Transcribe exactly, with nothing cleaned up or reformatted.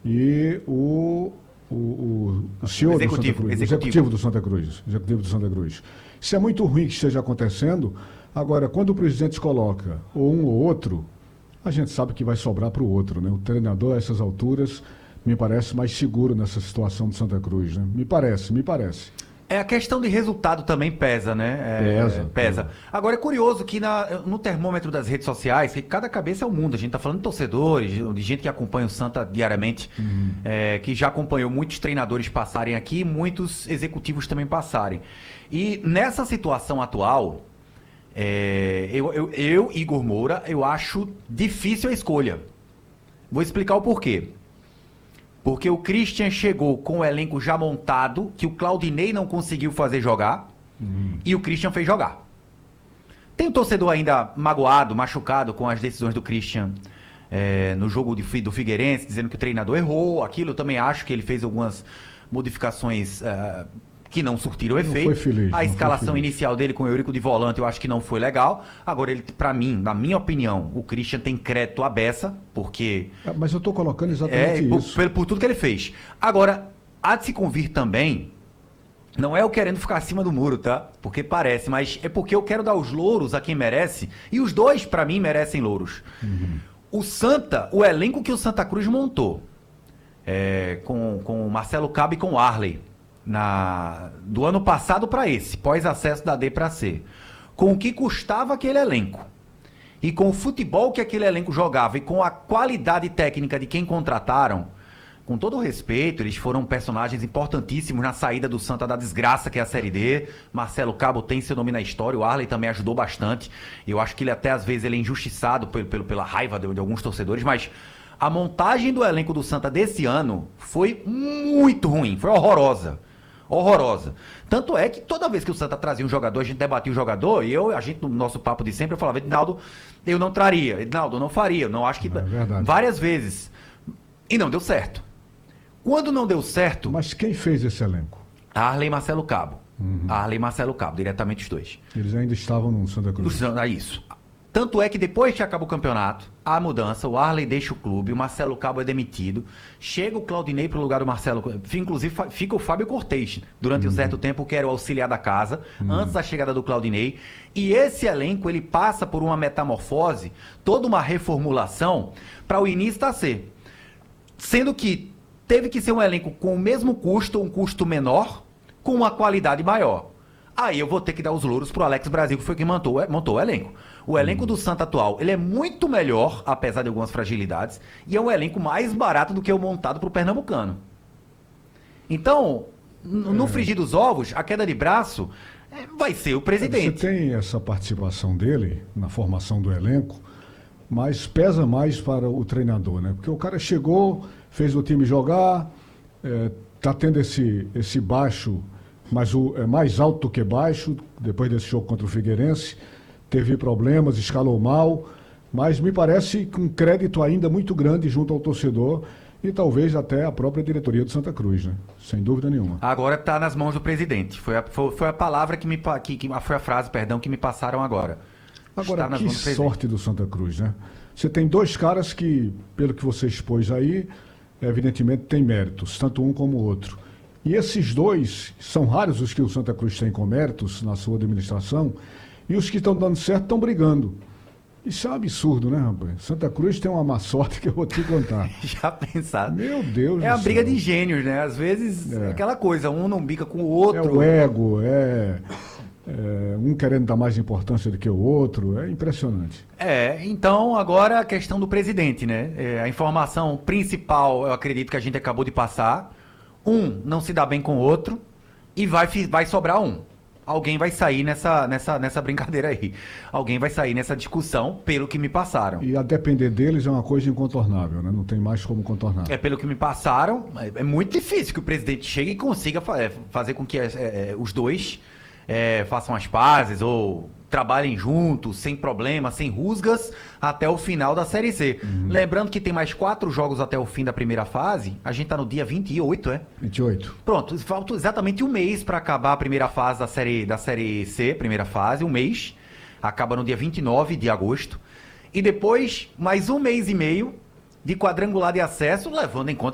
e o, o, o, o senhor executivo, do Santa Cruz, executivo. executivo do Santa Cruz, executivo do Santa Cruz. Isso é muito ruim que esteja acontecendo. Agora, quando o presidente coloca ou um ou outro, a gente sabe que vai sobrar para o outro, né? O treinador a essas alturas me parece mais seguro nessa situação do Santa Cruz, né? Me parece, me parece. É, a questão de resultado também pesa, né? É, Pesa, é, pesa. Agora é curioso que na, no termômetro das redes sociais, que cada cabeça é um mundo. A gente tá falando de torcedores, de gente que acompanha o Santa diariamente, uhum. é, que já acompanhou muitos treinadores passarem aqui, muitos executivos também passarem. E nessa situação atual, é, eu, eu, eu, Igor Moura, eu acho difícil a escolha. Vou explicar o porquê. Porque o Christian chegou com o elenco já montado, que o Claudinei não conseguiu fazer jogar, uhum. e o Christian fez jogar. Tem um torcedor ainda magoado, machucado com as decisões do Christian é, no jogo de, do Figueirense, dizendo que o treinador errou, aquilo. Eu também acho que ele fez algumas modificações uh, que não surtiram efeito. Não foi feliz, a escalação inicial dele com o Eurico de volante eu acho que não foi legal. Agora, ele, pra mim, na minha opinião, o Christian tem crédito à beça, porque... É, mas eu tô colocando exatamente é, isso. Por, por tudo que ele fez. Agora, há de se convir também, não é eu querendo ficar acima do muro, tá? Porque parece, mas é porque eu quero dar os louros a quem merece, e os dois, pra mim, merecem louros. Uhum. O Santa, o elenco que o Santa Cruz montou, é, com, com o Marcelo Cabo e com o Arley, Na, do ano passado para esse, pós-acesso da D para C, com o que custava aquele elenco e com o futebol que aquele elenco jogava e com a qualidade técnica de quem contrataram, com todo o respeito, eles foram personagens importantíssimos na saída do Santa da desgraça que é a Série D. Marcelo Cabo tem seu nome na história, o Arley também ajudou bastante. Eu acho que ele até às vezes ele é injustiçado pelo, pelo, pela raiva de, de alguns torcedores, mas a montagem do elenco do Santa desse ano foi muito ruim, foi horrorosa. Horrorosa. Tanto é que toda vez que o Santa trazia um jogador, a gente debatia o jogador, e eu, a gente, no nosso papo de sempre, eu falava, Edinaldo, eu não traria, Edinaldo, eu não faria, eu não acho que... É verdade. Várias vezes. E não deu certo. Quando não deu certo... Mas quem fez esse elenco? Arley e Marcelo Cabo. Uhum. Arley e Marcelo Cabo, diretamente os dois. Eles ainda estavam no Santa Cruz. É isso. Tanto é que depois que acaba o campeonato, há mudança, o Arley deixa o clube, o Marcelo Cabo é demitido, chega o Claudinei para o lugar do Marcelo, inclusive fica o Fábio Cortez durante uhum. um certo tempo, que era o auxiliar da casa, uhum. antes da chegada do Claudinei, e esse elenco ele passa por uma metamorfose, toda uma reformulação para o início da C, sendo que teve que ser um elenco com o mesmo custo, um custo menor, com uma qualidade maior. Aí eu vou ter que dar os louros pro Alex Brasil, que foi quem montou, montou o elenco. O elenco do Santa atual, ele é muito melhor, apesar de algumas fragilidades, e é um elenco mais barato do que o montado pro Pernambucano. Então, no é. frigir dos ovos, a queda de braço é, vai ser o presidente. Você tem essa participação dele na formação do elenco, mas pesa mais para o treinador, né? Porque o cara chegou, fez o time jogar, é, tá tendo esse, esse baixo... mas o, é mais alto do que baixo, depois desse jogo contra o Figueirense, teve problemas, escalou mal, mas me parece com crédito ainda muito grande junto ao torcedor e talvez até a própria diretoria do Santa Cruz, né? Sem dúvida nenhuma. Agora está nas mãos do presidente, foi a, foi, foi a palavra que me, que, que, foi a frase, perdão, que me passaram agora. Agora, que do sorte do Santa Cruz, né? Você tem dois caras que, pelo que você expôs aí, evidentemente tem méritos, tanto um como o outro. E esses dois, são raros os que o Santa Cruz tem com méritos na sua administração, e os que estão dando certo estão brigando. Isso é um absurdo, né, rapaz? Santa Cruz tem uma má sorte que eu vou te contar. Já pensado. Meu Deus do céu. É a briga de gênios, né? Às vezes, é aquela coisa, um não bica com o outro. É o ego, é... É, um querendo dar mais importância do que o outro, é impressionante. É, então agora a questão do presidente, né? É, a informação principal, eu acredito que a gente acabou de passar, um não se dá bem com o outro e vai, vai sobrar um. Alguém vai sair nessa, nessa, nessa brincadeira aí. Alguém vai sair nessa discussão, pelo que me passaram. E a depender deles é uma coisa incontornável, né? Não tem mais como contornar. É, pelo que me passaram, é, é muito difícil que o presidente chegue e consiga fa é, fazer com que é, é, os dois é, façam as pazes ou trabalhem juntos, sem problema, sem rusgas, até o final da Série C. Uhum. Lembrando que tem mais quatro jogos até o fim da primeira fase. A gente tá no dia vinte e oito, é? vinte e oito. Pronto, falta exatamente um mês para acabar a primeira fase da série, da série C, primeira fase, um mês. Acaba no dia vinte e nove de agosto. E depois, mais um mês e meio de quadrangular de acesso, levando em conta